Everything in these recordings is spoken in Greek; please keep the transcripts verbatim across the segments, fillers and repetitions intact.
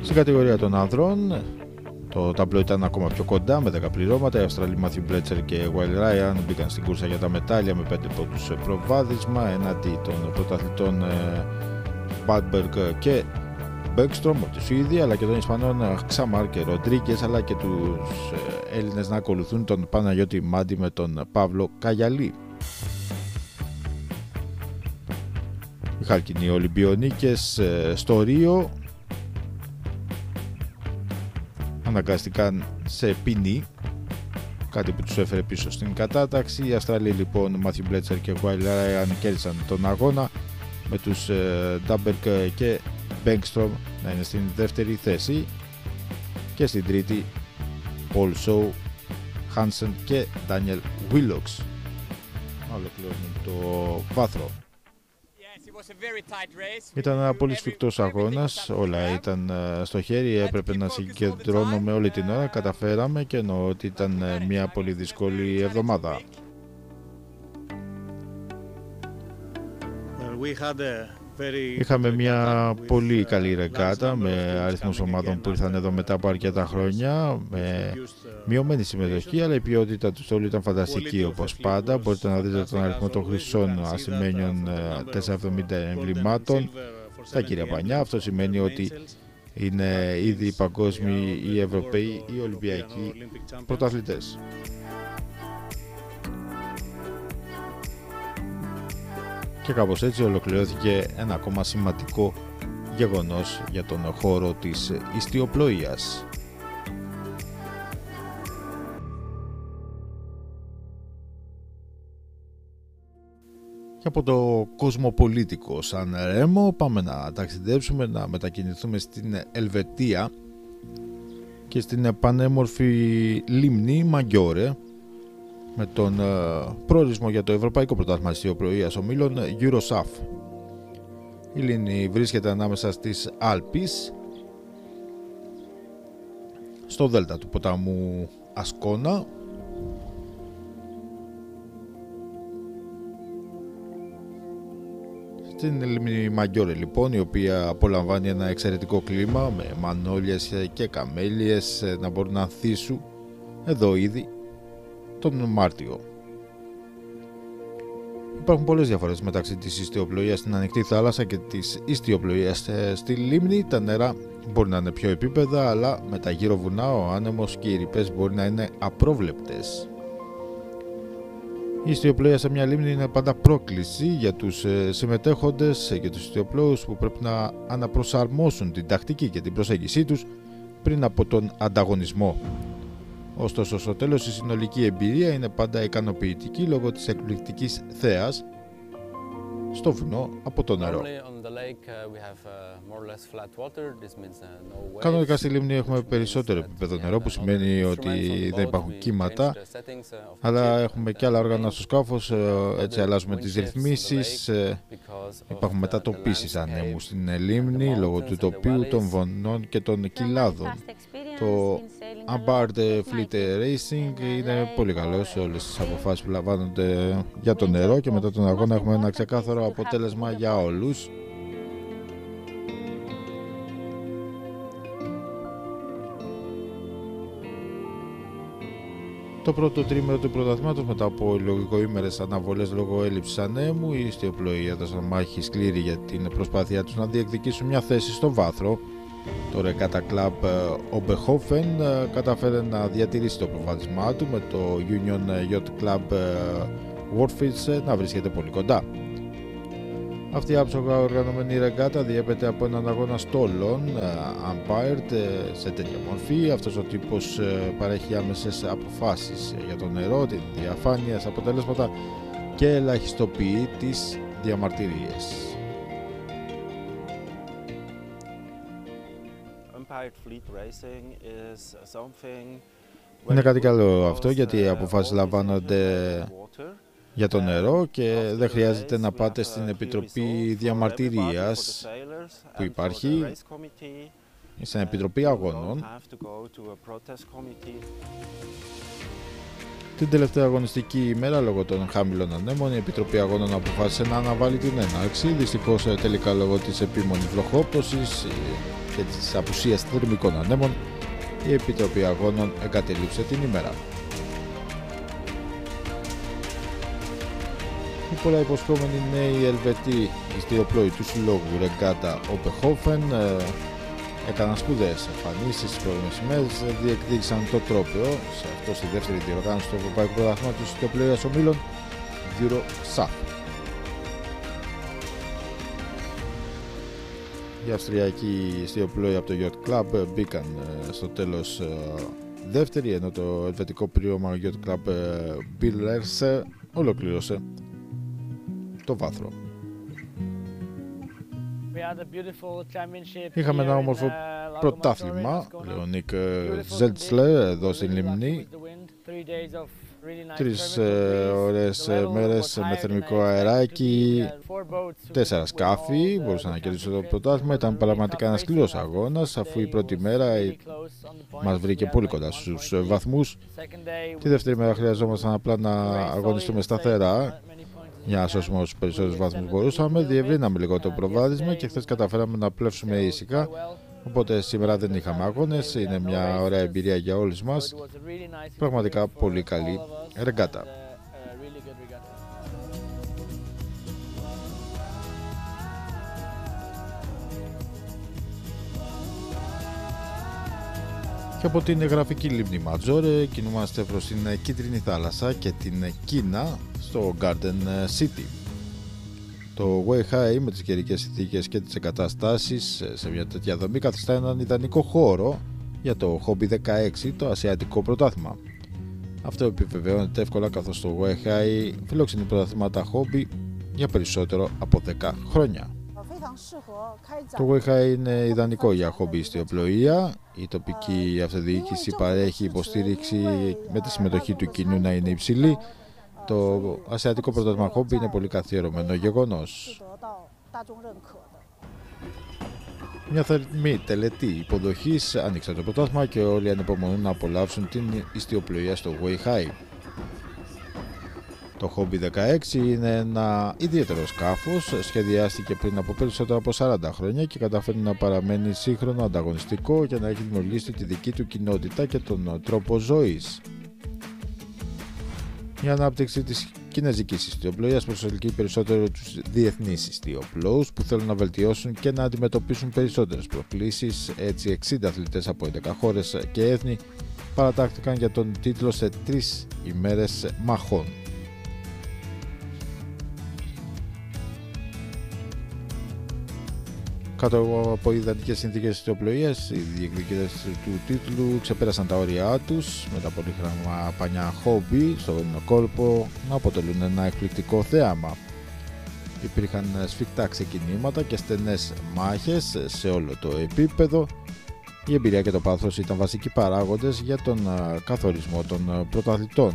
Στην κατηγορία των ανδρών, το ταμπλό ήταν ακόμα πιο κοντά με δέκα πληρώματα. Οι Αυστραλοί Μάθιου Μπλέτσερ και Wild Ryan μπήκαν στην κούρσα για τα μετάλλια με πέντε πόντους προβάδισμα εναντί των πρωταθλητών Badberg και Bäckström από τη Σουηδία, αλλά και των Ισπανών Xamar και Ροντρίγκες, αλλά και τους Έλληνες να ακολουθούν τον Παναγιώτη Μάντι με τον Παύλο Καγιαλή. Οι χάλκινοι Ολυμπιονίκες στο Ρίο αναγκάστηκαν σε ποινή, κάτι που τους έφερε πίσω στην κατάταξη. Οι Αυστραλοί λοιπόν Μάθιου Μπλέτσερ και Wild Ryan κέρδισαν τον αγώνα, με τους Ντάμπερκ και Bäckström να είναι στην δεύτερη θέση και στην τρίτη Paul Shaw, Hansen και Daniel Willocks να ολοκληρώνουν το βάθρο. Ήταν ένα πολύ σφιχτός αγώνας, όλα ήταν στο χέρι, έπρεπε να συγκεντρώνουμε όλη την ώρα, καταφέραμε και εννοώ ότι ήταν μια πολύ δύσκολη εβδομάδα. Είχαμε μια πολύ καλή ρεγκάτα με αριθμούς ομάδων που ήρθαν εδώ μετά από αρκετά χρόνια, με μειωμένη συμμετοχή, αλλά η ποιότητα του στόλου ήταν φανταστική όπως πάντα. Μπορείτε να δείτε τον αριθμό των χρυσών ασημένιων τετρακόσια εβδομήντα εμβλημάτων στα κύρια πανιά. Αυτό σημαίνει ότι είναι ήδη οι παγκόσμιοι, οι Ευρωπαίοι, οι Ολυμπιακοί πρωταθλητές. Και κάπως έτσι ολοκληρώθηκε ένα ακόμα σημαντικό γεγονός για τον χώρο της ιστιοπλοείας. Και από το κοσμοπολίτικο Σαν Ρέμο πάμε να ταξιδέψουμε, να μετακινηθούμε στην Ελβετία και στην πανέμορφη λίμνη Μαγκιόρε, με τον uh, προορισμό για το Ευρωπαϊκό Πρωτάθλημα Ιστιοπλοείας ομίλων Eurosaf. Η λίμνη βρίσκεται ανάμεσα στις Άλπεις, στο δέλτα του ποταμού Ασκόνα, στην λίμνη Μαγκιόρε λοιπόν, η οποία απολαμβάνει ένα εξαιρετικό κλίμα με μανόλιες και καμέλιες να μπορούν να ανθίσουν εδώ ήδη τον Μάρτιο. Υπάρχουν πολλές διαφορές μεταξύ της ιστιοπλοείας στην ανοιχτή θάλασσα και της ιστιοπλοείας στη λίμνη. Τα νερά μπορεί να είναι πιο επίπεδα, αλλά με τα γύρω βουνά ο άνεμος και οι ρηπές μπορεί να είναι απρόβλεπτες. Η ιστιοπλοεία σε μια λίμνη είναι πάντα πρόκληση για τους συμμετέχοντες και τους ιστιοπλόους που πρέπει να αναπροσαρμόσουν την τακτική και την προσέγγισή τους πριν από τον ανταγωνισμό. Ωστόσο, στο τέλος η συνολική εμπειρία είναι πάντα ικανοποιητική λόγω της εκπληκτικής θέας στο βουνό από το νερό. Κανονικά στη λίμνη έχουμε περισσότερο επίπεδο νερό, που σημαίνει ότι δεν υπάρχουν κύματα, αλλά έχουμε και άλλα όργανα στο σκάφος, έτσι αλλάζουμε τις ρυθμίσεις. Υπάρχουν μετατοπίσεις ανέμου στην λίμνη λόγω του τοπίου, των βονών και των κοιλάδων. Το Abarth Fleet Racing είναι πολύ καλό σε όλες τις αποφάσεις που λαμβάνονται για το νερό, και μετά τον αγώνα έχουμε ένα ξεκάθαρο αποτέλεσμα για όλους. Το πρώτο τρίμηνο του πρωταθλήματος, μετά από λογικοήμερες αναβολές λόγω έλλειψης ανέμου, οι ιστιοπλοοί έδωσαν μάχη σκληρή για την προσπάθειά τους να διεκδικήσουν μια θέση στο βάθρο. Το Regatta Club Oberhofen καταφέρει να διατηρήσει το προβάδισμά του, με το Union Yacht Club Warfitz να βρίσκεται πολύ κοντά. Αυτή η άψογα οργανωμένη ρεγκάτα διέπεται από έναν αγώνα στόλων umpired σε τέτοια μορφή. Αυτός ο τύπος παρέχει άμεσες αποφάσεις για το νερό, την διαφάνεια στα αποτελέσματα και ελαχιστοποιεί τις διαμαρτυρίες. Είναι κάτι καλό αυτό, γιατί οι αποφάσεις λαμβάνονται για το νερό και δεν χρειάζεται να πάτε στην Επιτροπή Διαμαρτυρίας που υπάρχει, στην Επιτροπή Αγώνων. Την τελευταία αγωνιστική ημέρα, λόγω των χαμηλών ανέμων, η Επιτροπή Αγώνων αποφάσισε να αναβάλει την έναρξη. Δυστυχώς τελικά λόγω της επίμονης βροχόπτωσης και της απουσίας θερμικών ανέμων, η Επιτροπή Αγώνων εγκατέλειψε την ημέρα. Οι πολλά υποσχόμενοι νέοι Ελβετοί ιστιοπλόοι του συλλόγου Ρεγκάτα Οπεχόφεν έκαναν σπουδαίες εμφανίσεις στις προηγούμενες ημέρες, διεκδίκησαν το τρόπαιο σε αυτό στη δεύτερη διοργάνωση του Ευρωπαϊκού Πρωταθλήματος Ιστιοπλοείας Ομίλων EuroSAF. Οι Αυστριακοί ιστιοπλόοι από το Yacht Club μπήκαν στο τέλος δεύτερη, ενώ το ελβετικό πλήρωμα Yacht Club Billers ολοκλήρωσε το βάθρο. Είχαμε ένα όμορφο πρωτάθλημα, Λεωνίκ Ζέλτσλερ εδώ στην Λιμνή. Τρεις ε, ωραίες ε, μέρες με θερμικό αεράκι, τέσσερα σκάφη μπορούσαν να κερδίσουν το πρωτάθλημα. Ήταν πραγματικά ένας σκληρός αγώνας, αφού η πρώτη μέρα ε, μας βρήκε πολύ κοντά στους ε, βαθμούς. Τη δεύτερη μέρα χρειαζόμασταν απλά να αγωνιστούμε σταθερά για να σώσουμε όσους περισσότερους βαθμούς μπορούσαμε. Διευρύναμε λίγο το προβάδισμα και χθες καταφέραμε να πλεύσουμε ήσυχα. Οπότε σήμερα δεν είχαμε αγώνες, είναι μια ωραία εμπειρία για όλους μας. Πραγματικά πολύ καλή ρεγκάτα. Και από την γραφική λίμνη Ματζόρε κινούμαστε προς την Κίτρινη Θάλασσα και την Κίνα στο Garden City. Το Weihai με τις καιρικές συνθήκες και τις εγκαταστάσεις σε μια τέτοια δομή καθιστά έναν ιδανικό χώρο για το Hobby δεκαέξι, το ασιατικό πρωτάθλημα. Αυτό επιβεβαιώνεται εύκολα καθώς το Weihai φιλοξενεί πρωταθλήματα Hobby για περισσότερο από δέκα χρόνια. Το Weihai είναι ιδανικό για Hobby ιστιοπλοεία. Η τοπική αυτοδιοίκηση παρέχει υποστήριξη με τη συμμετοχή του κοινού να είναι υψηλή. Το ασιατικό πρωτάθλημα Hobby είναι πολύ καθιερωμένο γεγονός. Μια θερμή τελετή υποδοχής άνοιξε το πρωτάθλημα και όλοι ανυπομονούν να απολαύσουν την ιστιοπλοεία στο Weihai. Το Hobby δεκαέξι είναι ένα ιδιαίτερο σκάφος, σχεδιάστηκε πριν από περισσότερα από σαράντα χρόνια και καταφέρει να παραμένει σύγχρονο, ανταγωνιστικό και να έχει δημιουργήσει τη δική του κοινότητα και τον τρόπο ζωής. Η ανάπτυξη της κινέζικης ιστιοπλοείας προσελκύει περισσότερο τους διεθνείς ιστιοπλόους που θέλουν να βελτιώσουν και να αντιμετωπίσουν περισσότερες προκλήσεις. Έτσι εξήντα αθλητές από έντεκα χώρες και έθνη παρατάχθηκαν για τον τίτλο σε τρεις ημέρες μαχών. Κάτω από ιδανικές συνθήκες ιστιοπλοείας, οι διεκδικητές του τίτλου ξεπέρασαν τα όρια τους με τα πολύχρωμα πανιά Hobby στον κόλπο να αποτελούν ένα εκπληκτικό θέαμα. Υπήρχαν σφιχτά ξεκινήματα και στενές μάχες σε όλο το επίπεδο. Η εμπειρία και το πάθος ήταν βασικοί παράγοντες για τον καθορισμό των πρωταθλητών.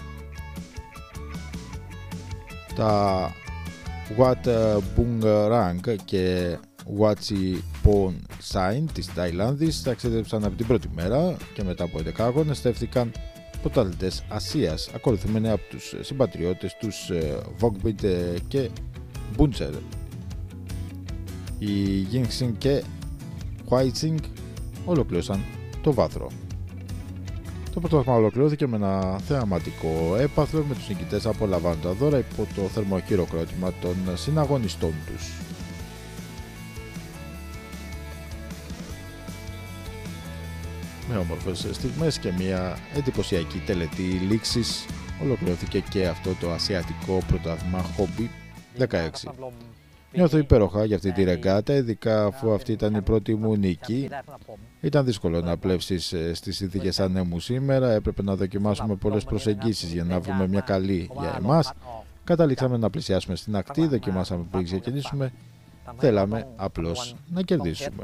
Τα Wat Bungrang και Wachi Ponsine της Ταϊλάνδης ταξίδεψαν από την πρώτη μέρα και μετά από έντεκα αγώνες στέφθηκαν πρωταθλητές Ασίας, ακολουθημένοι από τους συμπατριώτες τους Vogbit και Buncher. Οι Yingxing και Huaixing ολοκλήρωσαν το βάθρο. Το πρωτάθλημα ολοκληρώθηκε με ένα θεαματικό έπαθλο με τους νικητές να απολαμβάνουν τα δώρα υπό το θερμοχειροκρότημα των συναγωνιστών τους. Με όμορφες στιγμές και μια εντυπωσιακή τελετή λήξης ολοκληρώθηκε και αυτό το ασιατικό πρωτάθλημα Hobby δεκαέξι. Νιώθω υπέροχα για αυτή τη ρεγκάτα, ειδικά αφού αυτή ήταν η πρώτη μου νίκη. Ήταν δύσκολο να πλεύσεις στις συνθήκες ανέμου σήμερα, έπρεπε να δοκιμάσουμε πολλές προσεγγίσεις για να βρούμε μια καλή για εμάς. Καταλήξαμε να πλησιάσουμε στην ακτή, δοκιμάσαμε πριν ξεκινήσουμε, θέλαμε απλώς να κερδίσουμε.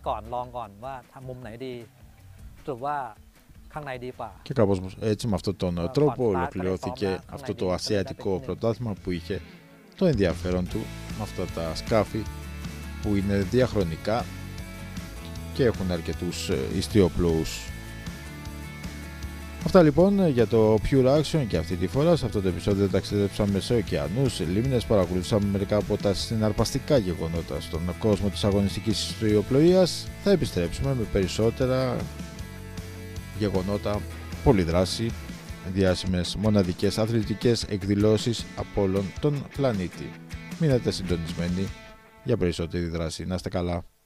Και κάπως έτσι με αυτόν τον τρόπο ολοκληρώθηκε αυτό το ασιατικό πρωτάθλημα που είχε το ενδιαφέρον του με αυτά τα σκάφη που είναι διαχρονικά και έχουν αρκετούς ιστιοπλόους. Αυτά λοιπόν για το Pure Action και αυτή τη φορά. Σε αυτό το επεισόδιο ταξιδέψαμε σε ωκεανούς, σε λίμνες, παρακολουθήσαμε μερικά από τα συναρπαστικά γεγονότα στον κόσμο της αγωνιστικής ιστιοπλοείας. Θα επιστρέψουμε με περισσότερα γεγονότα, πολυδράση, διάσημες μοναδικές αθλητικές εκδηλώσεις από όλον τον πλανήτη. Μείνετε συντονισμένοι για περισσότερη δράση. Να είστε καλά.